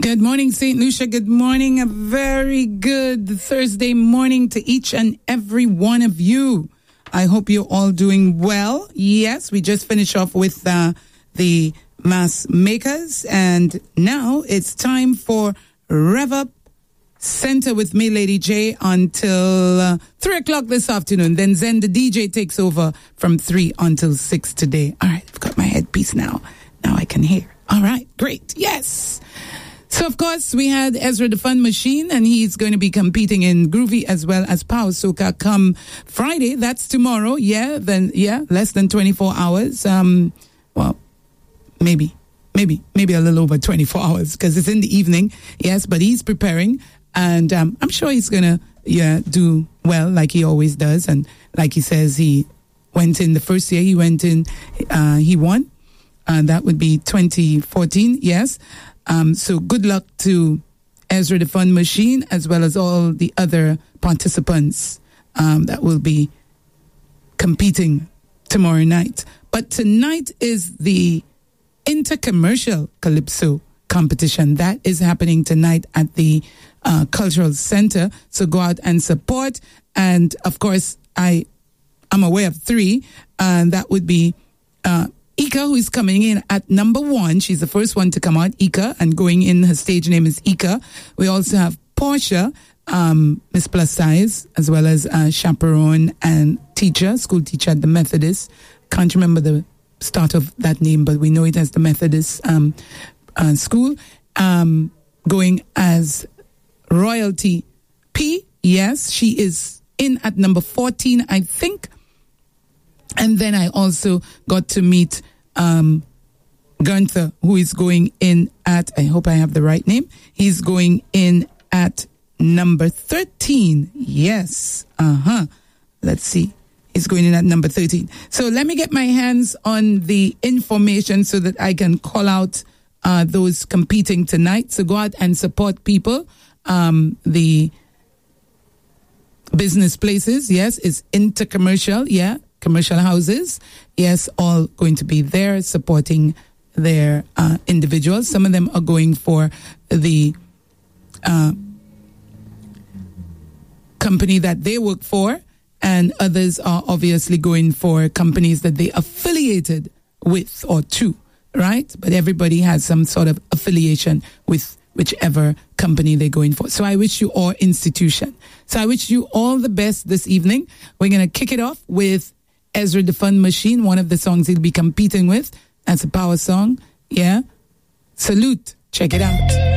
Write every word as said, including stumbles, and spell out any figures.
Good morning, Saint Lucia. Good morning. A very good Thursday morning to each and every one of you. I hope you're all doing well. Yes, we just finished off with uh, the Mass Makers, and now it's time for Rev Up Center with me, Lady J, until uh, three o'clock this afternoon. Then Zen, the D J, takes over from three until six today. All right, I've got my headpiece now. Now I can hear. All right, great. Yes. So, of course, we had Ezra the Fun Machine, and he's going to be competing in Groovy as well as Power Soca come Friday. That's tomorrow. Yeah, then, yeah, less than twenty-four hours. Um, well, maybe, maybe, maybe a little over twenty-four hours because it's in the evening. Yes, but he's preparing, and um, I'm sure he's going to, yeah, do well like he always does. And like he says, he went in the first year, he went in, uh, he won. And that would be twenty fourteen, yes. Um, so good luck to Ezra the Fun Machine as well as all the other participants um, that will be competing tomorrow night. But tonight is the Intercommercial Calypso competition. That is happening tonight at the uh, Cultural Center. So go out and support. And of course, I am aware of three, and that would be uh, Ika, who is coming in at number one. She's the first one to come out, Ika, and going in, her stage name is Ika. We also have Portia, um, Miss Plus Size, as well as uh, chaperone and teacher, school teacher at the Methodist. Can't remember the start of that name, but we know it as the Methodist um, uh, school. Um, going as Royalty P. Yes, she is in at number fourteen, I think. And then I also got to meet um, Gunther, who is going in at, I hope I have the right name. He's going in at number thirteen. Yes. Uh-huh. Let's see. He's going in at number thirteen. So let me get my hands on the information so that I can call out uh, those competing tonight. So go out and support people. Um, the business places, yes, is Intercommercial, yeah. Commercial houses, yes, all going to be there supporting their uh, individuals. Some of them are going for the uh, company that they work for, and others are obviously going for companies that they affiliated with or to, right? But everybody has some sort of affiliation with whichever company they're going for. So I wish you all institution. So I wish you all the best this evening. We're going to kick it off with Ezra the Fun Machine, one of the songs he'll be competing with. That's a power song. Yeah. Salute. Check it out.